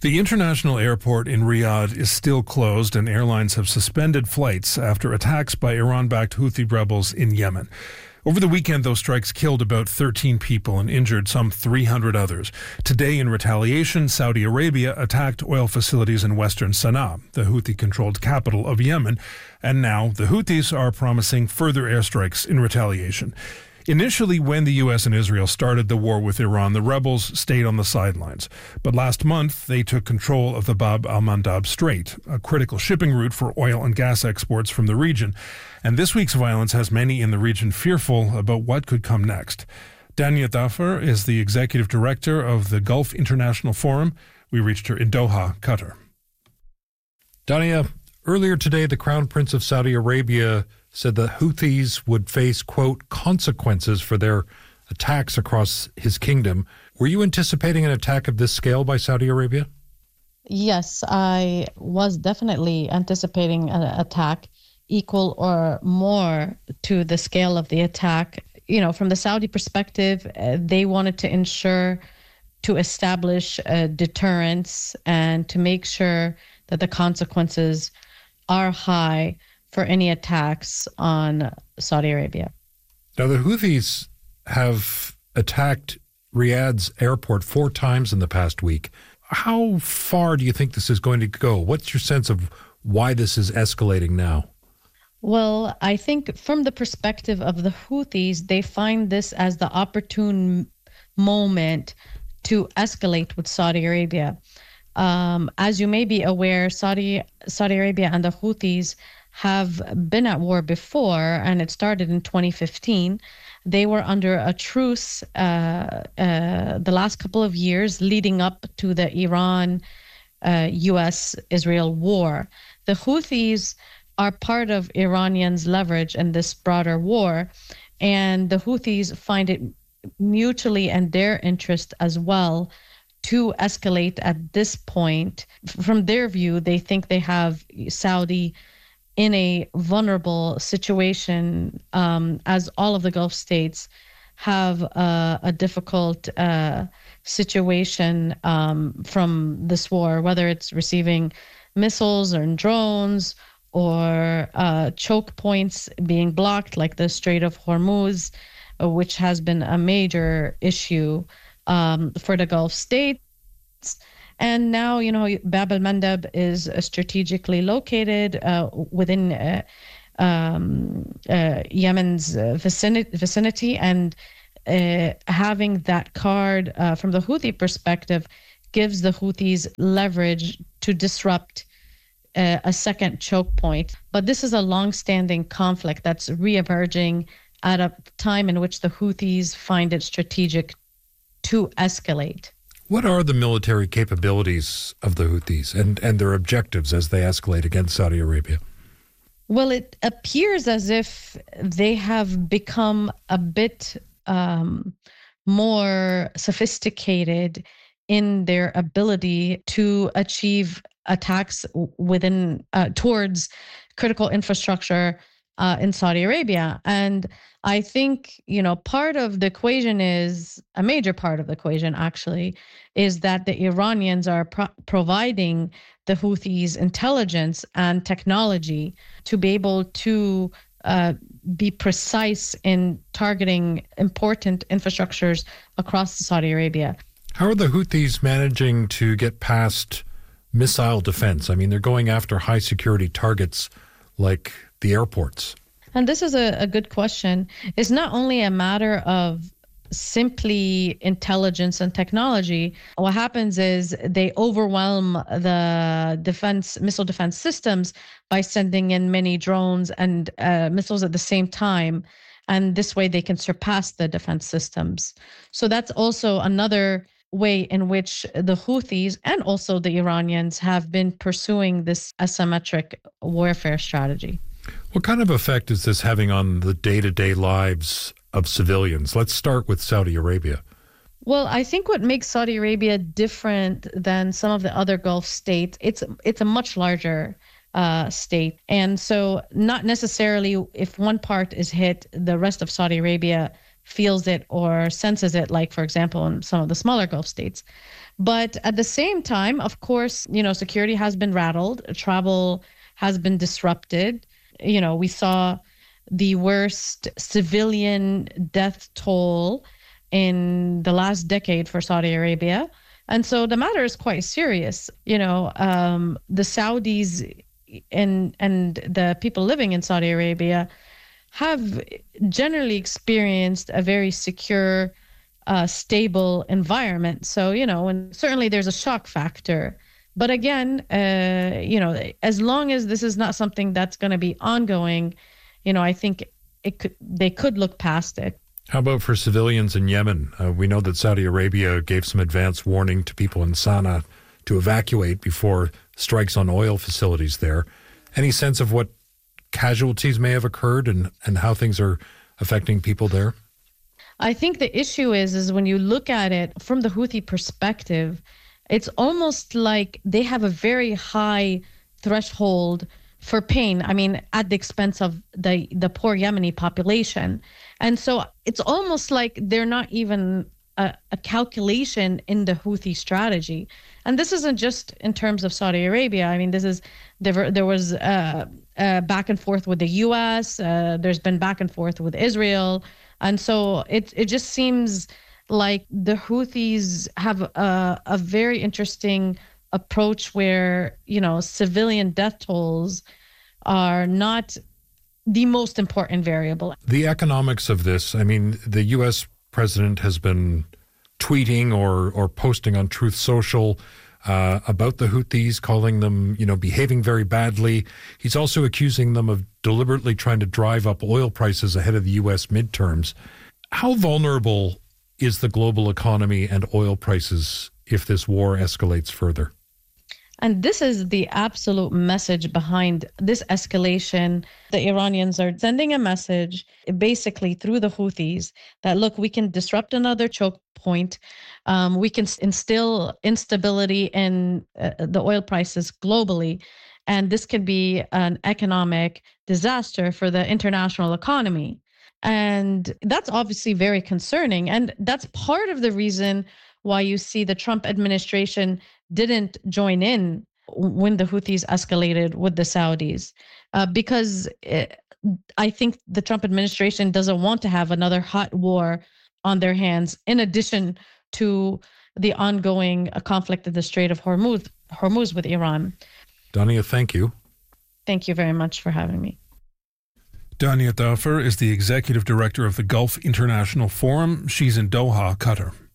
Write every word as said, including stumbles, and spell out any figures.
The international airport in Riyadh is still closed and airlines have suspended flights after attacks by Iran-backed Houthi rebels in Yemen. Over the weekend, those strikes killed about thirteen people and injured some three hundred others. Today, in retaliation, Saudi Arabia attacked oil facilities in western Sana'a, the Houthi-controlled capital of Yemen, and now the Houthis are promising further airstrikes in retaliation. Initially, when the U S and Israel started the war with Iran, the rebels stayed on the sidelines. But last month, they took control of the Bab al-Mandab Strait, a critical shipping route for oil and gas exports from the region. And this week's violence has many in the region fearful about what could come next. Dania Dhafar is the executive director of the Gulf International Forum. We reached her in Doha, Qatar. Dania, earlier today, the Crown Prince of Saudi Arabia said the Houthis would face, quote, consequences for their attacks across his kingdom. Were you anticipating an attack of this scale by Saudi Arabia? Yes, I was definitely anticipating an attack equal or more to the scale of the attack. You know, from the Saudi perspective, uh, they wanted to ensure to establish a deterrence and to make sure that the consequences are high for any attacks on Saudi Arabia. Now, the Houthis have attacked Riyadh's airport four times in the past week. How far do you think this is going to go? What's your sense of why this is escalating now? Well, I think from the perspective of the Houthis, they find this as the opportune moment to escalate with Saudi Arabia. Um, as you may be aware, Saudi Saudi Arabia and the Houthis have been at war before, and it started in twenty fifteen. They were under a truce uh, uh, the last couple of years leading up to the Iran uh, U S Israel war. The Houthis are part of Iranians' leverage in this broader war, and the Houthis find it mutually in their interest as well to escalate at this point. From their view, they think they have Saudi in a vulnerable situation, um, as all of the Gulf states have uh, a difficult uh, situation um, from this war, whether it's receiving missiles or drones or uh, choke points being blocked, like the Strait of Hormuz, uh, which has been a major issue um, for the Gulf states. And now, you know, Bab al-Mandab is uh, strategically located uh, within uh, um, uh, Yemen's uh, vicinity, vicinity, and uh, having that card uh, from the Houthi perspective gives the Houthis leverage to disrupt uh, a second choke point. But this is a long-standing conflict that's reemerging at a time in which the Houthis find it strategic to escalate. What are the military capabilities of the Houthis and, and their objectives as they escalate against Saudi Arabia? Well, it appears as if they have become a bit um, more sophisticated in their ability to achieve attacks within uh, towards critical infrastructure uh, in Saudi Arabia. And I think, you know, part of the equation is, a major part of the equation actually, is that the Iranians are pro- providing the Houthis intelligence and technology to be able to uh, be precise in targeting important infrastructures across Saudi Arabia. How are the Houthis managing to get past missile defense? I mean, they're going after high security targets like the airports. And this is a, a good question. It's not only a matter of simply intelligence and technology. What happens is they overwhelm the defense, missile defense systems by sending in many drones and uh, missiles at the same time. And this way they can surpass the defense systems. So that's also another way in which the Houthis and also the Iranians have been pursuing this asymmetric warfare strategy. What kind of effect is this having on the day-to-day lives of civilians? Let's start with Saudi Arabia. Well, I think what makes Saudi Arabia different than some of the other Gulf states, it's it's a much larger uh, state. And so not necessarily if one part is hit, the rest of Saudi Arabia feels it or senses it, like, for example, in some of the smaller Gulf states. But at the same time, of course, you know, security has been rattled, travel has been disrupted. You know, we saw the worst civilian death toll in the last decade for Saudi Arabia. And so the matter is quite serious. You know, um, the Saudis and and the people living in Saudi Arabia have generally experienced a very secure, uh, stable environment. So, you know, and certainly there's a shock factor. But again, uh, you know, as long as this is not something that's going to be ongoing, you know, I think it could they could look past it. How about for civilians in Yemen? Uh, we know that Saudi Arabia gave some advance warning to people in Sana'a to evacuate before strikes on oil facilities there. Any sense of what casualties may have occurred and, and how things are affecting people there? I think the issue is, is when you look at it from the Houthi perspective, it's almost like they have a very high threshold for pain. I mean, at the expense of the, the poor Yemeni population. And so it's almost like they're not even a, a calculation in the Houthi strategy. And this isn't just in terms of Saudi Arabia. I mean, this is, there, there was uh, uh, back and forth with the U S, uh, there's been back and forth with Israel. And so it it just seems like the Houthis have a, a very interesting approach where, you know, civilian death tolls are not the most important variable. The economics of this, I mean, the U S president has been tweeting or or posting on Truth Social uh, about the Houthis, calling them, you know, behaving very badly. He's also accusing them of deliberately trying to drive up oil prices ahead of the U S midterms. How vulnerable is the global economy and oil prices if this war escalates further? And this is the absolute message behind this escalation. The Iranians are sending a message basically through the Houthis that, look, we can disrupt another choke point. Um, we can instill instability in uh, the oil prices globally. And this could be an economic disaster for the international economy. And that's obviously very concerning. And that's part of the reason why you see the Trump administration didn't join in when the Houthis escalated with the Saudis, uh, because it, I think the Trump administration doesn't want to have another hot war on their hands, in addition to the ongoing uh, conflict in the Strait of Hormuz, Hormuz with Iran. Dania, thank you. Thank you very much for having me. Dania Thafer is the executive director of the Gulf International Forum. She's in Doha, Qatar.